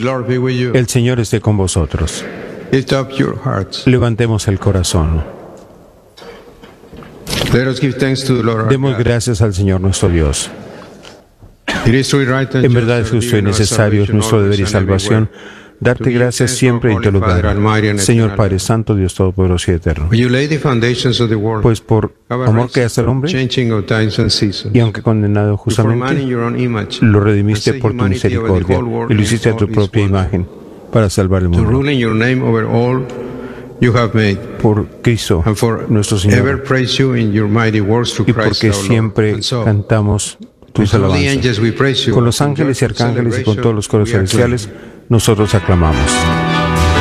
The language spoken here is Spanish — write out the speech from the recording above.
Lord be with you. El Señor esté con vosotros. Lift up your hearts. Levantemos el corazón. Let us give thanks to the Lord our Demos God. gracias al Señor nuestro Dios. It is truly right and En verdad es just, justo y our necesario, es salvation, nuestro deber y always and salvación, everywhere. darte gracias siempre y en todo lugar. Señor Padre Santo, Dios Todopoderoso y Eterno. You lay the foundations of the world. Pues por amor que hace al hombre, Changing of times and seasons. y aunque condenado For man in justamente, your own image. lo redimiste And set por tu humanity over the misericordia whole world y lo hiciste a tu in all propia its wonders. imagen para salvar el To mundo. rule in your name over all you have made. Por Cristo, And for nuestro ever Señor, praise you in your mighty works through y Christ porque our Lord. siempre And so, cantamos tus with all the alabanzas. angels we praise you. Con los ángeles y arcángeles y con todos los coros We acclaim. celestiales, nosotros aclamamos.